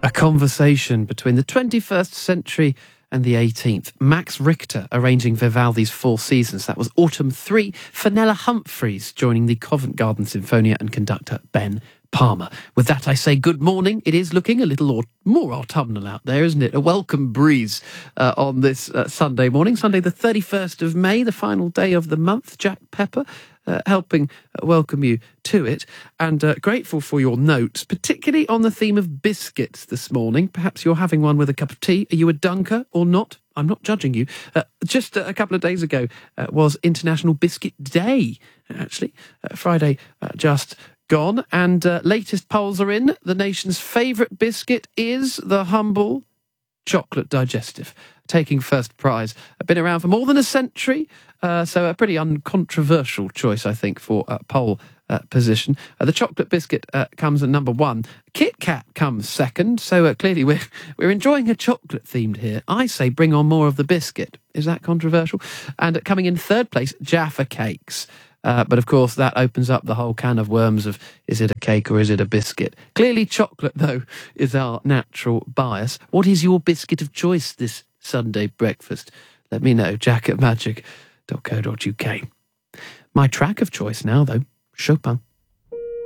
A conversation between the 21st century and the 18th. Max Richter arranging Vivaldi's Four Seasons. That was Autumn 3. Fenella Humphreys joining the Covent Garden Sinfonia and conductor Ben Palmer. With that, I say good morning. It is looking a little more autumnal out there, isn't it? A welcome breeze on this Sunday morning. Sunday the 31st of May, the final day of the month. Jack Pepper helping welcome you to it, and grateful for your notes, particularly on the theme of biscuits this morning. Perhaps you're having one with a cup of tea. Are you a dunker or not? I'm not judging you. Just a couple of days ago was International Biscuit Day, actually. Friday just gone, and latest polls are in. The nation's favourite biscuit is the humble chocolate digestive, taking first prize. Been around for more than a century, so a pretty uncontroversial choice, I think, for poll position. The chocolate biscuit comes at number one. Kit Kat comes second, so clearly we're enjoying a chocolate themed here. I say bring on more of the biscuit. Is that controversial? And coming in third place, Jaffa Cakes. But of course, that opens up the whole can of worms of, is it a cake or is it a biscuit? Clearly, chocolate, though, is our natural bias. What is your biscuit of choice this Sunday breakfast? Let me know, jack@magic.co.uk. My track of choice now, though, Chopin.